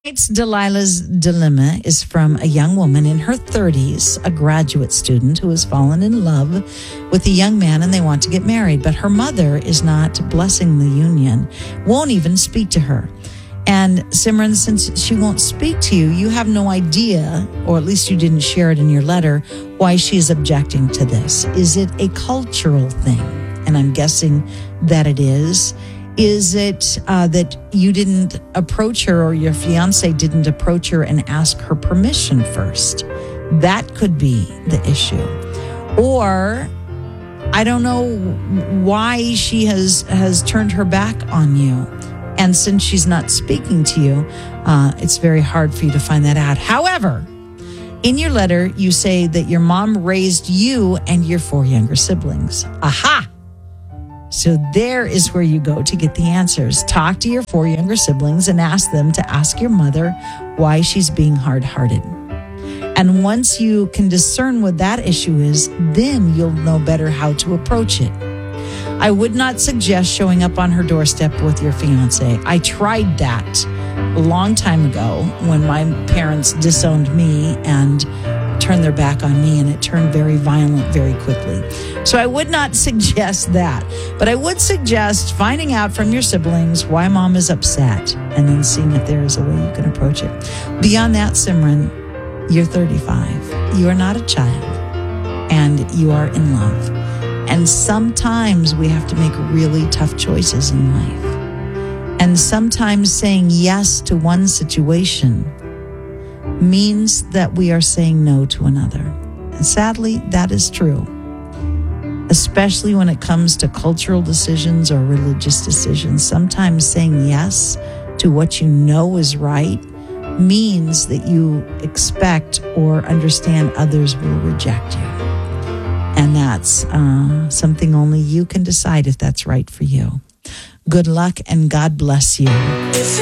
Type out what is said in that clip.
It's Delilah's dilemma is from a young woman in her 30s, a graduate student who has fallen in love with a young man and they want to get married. But her mother is not blessing the union, won't even speak to her. And Simran, since she won't speak to you, you have no idea, or at least you didn't share it in your letter, why she's objecting to this. Is it a cultural thing? And I'm guessing that it is. Is it that you didn't approach her or your fiance didn't approach her and ask her permission first? That could be the issue. Or I don't know why she has turned her back on you. And since she's not speaking to you, it's very hard for you to find that out. However, in your letter, you say that your mom raised you and your 4 younger siblings. Aha! So there is where you go to get the answers. Talk to your 4 younger siblings and ask them to ask your mother why she's being hard-hearted. And once you can discern what that issue is, then you'll know better how to approach it. I would not suggest showing up on her doorstep with your fiance. I tried that a long time ago when my parents disowned me and turned their back on me, and it turned very violent very quickly. So I would not suggest that. But I would suggest finding out from your siblings why mom is upset and then seeing if there is a way you can approach it. Beyond that, Simran, you're 35. You are not a child, and you are in love. And sometimes we have to make really tough choices in life. And sometimes saying yes to one situation means that we are saying no to another. And sadly, that is true. Especially when it comes to cultural decisions or religious decisions. Sometimes saying yes to what you know is right means that you expect or understand others will reject you. And that's something only you can decide if that's right for you. Good luck and God bless you.